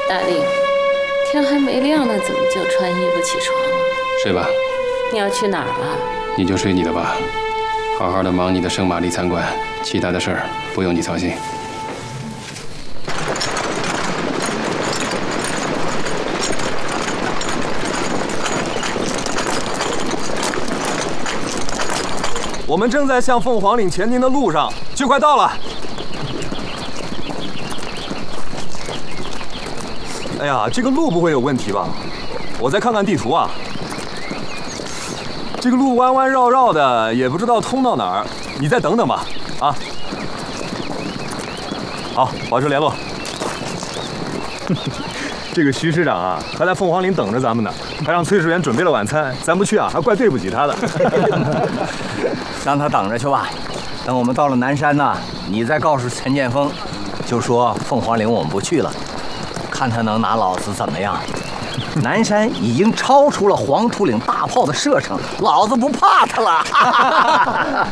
大令，天还没亮呢，怎么就穿衣服起床了？ 睡吧。 你要去哪儿啊？ 你就睡你的吧，好好的忙你的圣玛丽餐馆，其他的事儿不用你操心。 我们正在向凤凰岭前进的路上，就快到了。哎呀，这个路不会有问题吧？我再看看地图啊。这个路弯弯绕绕的，也不知道通到哪儿。你再等等吧，啊。好，保持联络。这个徐师长啊，还在凤凰岭等着咱们呢，还让崔世元准备了晚餐，咱不去啊，还怪对不起他的。 让他等着去吧，等我们到了南山呢，你再告诉陈建锋，就说凤凰岭我们不去了，看他能拿老子怎么样。南山已经超出了黄土岭大炮的射程，老子不怕他了。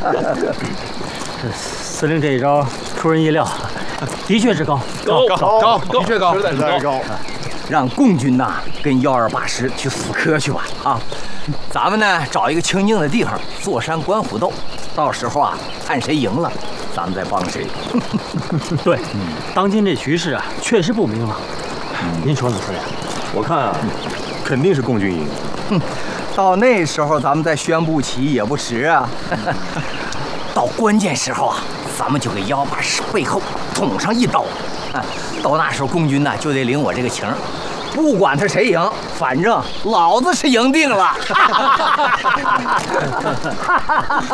司令这一招出人意料，的确是高， 的确高， 实在是太高。 让共军呐跟128师去死磕去吧啊！咱们呢找一个清静的地方坐山观虎斗，到时候啊看谁赢了，咱们再帮谁。 对，当今这局势啊确实不明朗。您说呢，司令？ 我看啊，肯定是共军赢。 到那时候咱们再宣布起义也不迟啊。到关键时候啊，咱们就给128师背后捅上一刀。啊，到那时候共军呢就得领我这个情，不管他谁赢，反正老子是赢定了。